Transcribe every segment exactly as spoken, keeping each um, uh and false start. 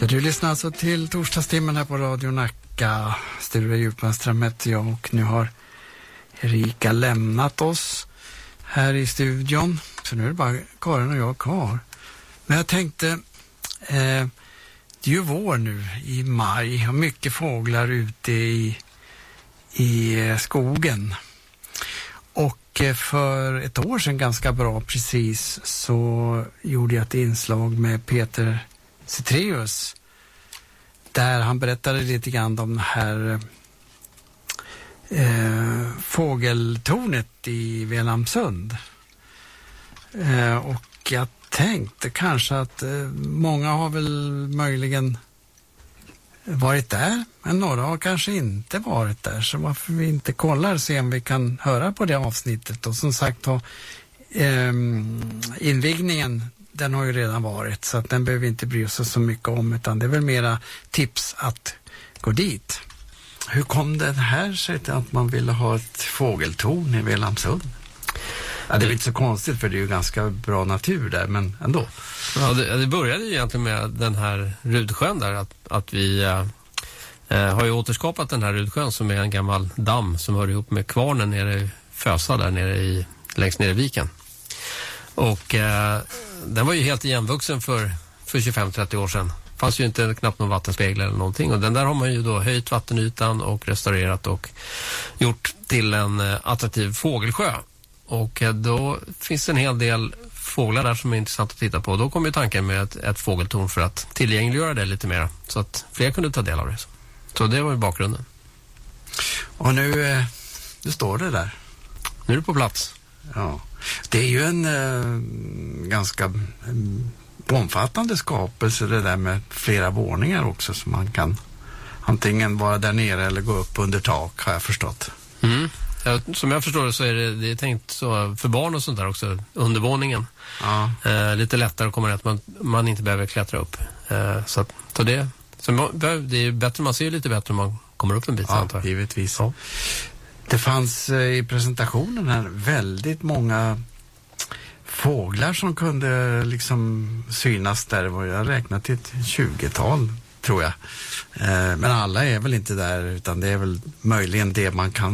Ja, du lyssnar alltså till torsdagstimmen här på Radio Nacka. Sture Djupmanström heter jag och nu har Erika lämnat oss här i studion. Så nu är det bara Karin och jag kvar. Men jag tänkte, eh, det är ju vår nu i maj och mycket fåglar ute i, i skogen. Och för ett år sedan ganska bra precis så gjorde jag ett inslag med Peter Cetreus där han berättade lite grann om det här eh, fågeltornet i Velamsund. Eh, och jag tänkte kanske att eh, många har väl möjligen varit där, men några har kanske inte varit där, så varför vi inte kollar och se om vi kan höra på det avsnittet. Och som sagt, ha, eh, invigningen, den har ju redan varit, så att den behöver vi inte bry oss så mycket om, utan det är väl mera tips att gå dit. Hur kom det här sig till att man ville ha ett fågeltorn i Velamsund? Ja, det är inte så konstigt för det är ju ganska bra natur där, men ändå. Ja, det, det började ju egentligen med den här Rudsjön där, att, att vi äh, har ju återskapat den här Rudsjön som är en gammal damm som hör ihop med kvarnen nere i Fösa där nere i, längst nere i viken. Och äh, den var ju helt igenvuxen för, för tjugofem till trettio år sedan. Det fanns ju inte knappt någon vattenspegel eller någonting. Och den där har man ju då höjt vattenytan och restaurerat och gjort till en äh, attraktiv fågelsjö. Och äh, då finns en hel del fåglar där som är intressant att titta på. Då kom ju tanken med ett, ett fågeltorn för att tillgängliggöra det lite mer. Så att fler kunde ta del av det. Så det var ju bakgrunden. Och nu, äh, nu står det där. Nu är det på plats. Ja. Det är ju en eh, ganska eh, omfattande skapelse det där med flera våningar också, så man kan antingen vara där nere eller gå upp under tak, har jag förstått. Mm. Ja, som jag förstår det så är det, det är tänkt så för barn och sånt där också, undervåningen. Ja. Eh, lite lättare att komma rätt, man, man inte behöver klättra upp. Eh, så att, så det, så man, det är bättre, man ser ju lite bättre om man kommer upp en bit. Ja, givetvis. Ja. Det fanns eh, i presentationen här väldigt många fåglar som kunde liksom synas där. Jag räknat till ett tjugotal, tror jag. Eh, men alla är väl inte där, utan det är väl möjligen det man kan,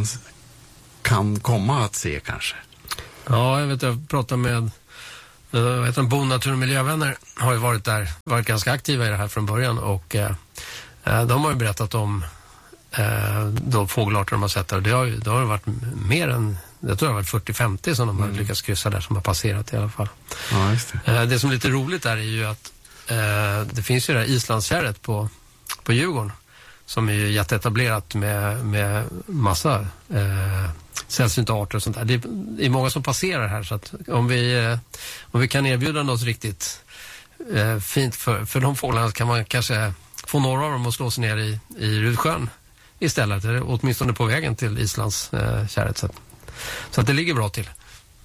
kan komma att se kanske. Ja, jag vet, jag pratade med jag vet, en Bo Natur- och miljövänner har ju varit där, varit ganska aktiva i det här från början, och eh, de har ju berättat om de fågelarter de har sett där. Det har, det har varit mer än, jag tror det har varit fyrtio till femtio som de har mm. lyckats kryssa där, som har passerat i alla fall. Ja, just det. Det som är lite roligt där är ju att eh, det finns ju det här Islandskärret på, på Djurgården som är ju jätteetablerat med, med massa eh, sällsynta arter och sånt där. Det är, det är många som passerar här, så att om vi, eh, om vi kan erbjuda något riktigt eh, fint för, för de fåglarna, kan man kanske få några av dem att slå sig ner i, i Rudsjön istället, eller åtminstone på vägen till Islands eh, kärret. Så, så att det ligger bra till.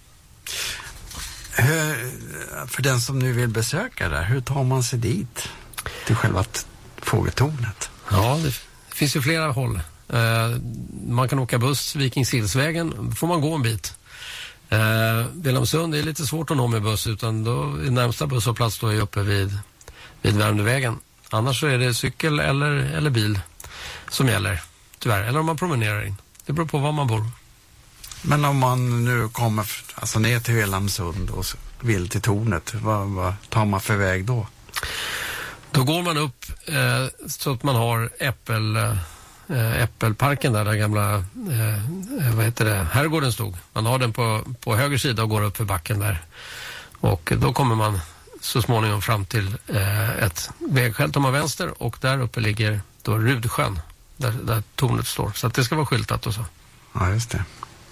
Hur, för den som nu vill besöka där, hur tar man sig dit till själva fågeltornet? Ja, det, det finns ju flera håll. Eh, man kan åka buss Vikingshillsvägen, får man gå en bit. Eh, Velamsund är lite svårt att nå med buss, utan då är närmsta busshållplats då är uppe vid, vid Värmdövägen. Annars så är det cykel eller, eller bil som gäller, tyvärr. Eller om man promenerar in. Det beror på var man bor. Men om man nu kommer alltså ner till Velamsund och vill till tornet, vad, vad tar man för väg då? Då går man upp eh, så att man har äppel, eh, äppelparken där, där gamla eh, vad heter det, herrgården stod. Man har den på, på höger sida och går upp för backen där. Och då kommer man så småningom fram till eh, ett vägskäl om man vänster, och där uppe ligger då Rudsjön där, där tornet står. Så att det ska vara skyltat och så. Ja, just det.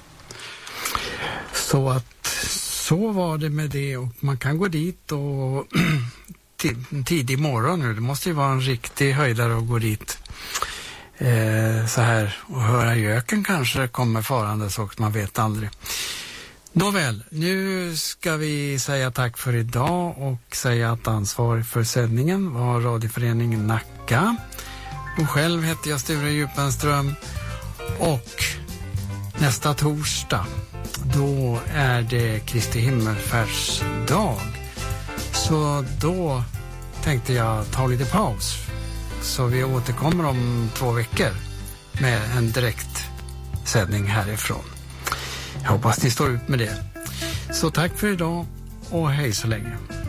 Så att så var det med det, och man kan gå dit och tidig morgon nu. Det måste ju vara en riktig höjdare att gå dit eh, så här och höra göken kanske kommer farande, så att man vet aldrig. Nåväl, nu ska vi säga tack för idag och säga att ansvarig för sändningen var Radioföreningen Nacka. Och själv heter jag Sture Djupmanström, och nästa torsdag då är det Kristi himmelfärdsdag. Så då tänkte jag ta lite paus. Så vi återkommer om två veckor med en direkt sändning härifrån. Jag hoppas ni står ut med det. Så tack för idag och hej så länge.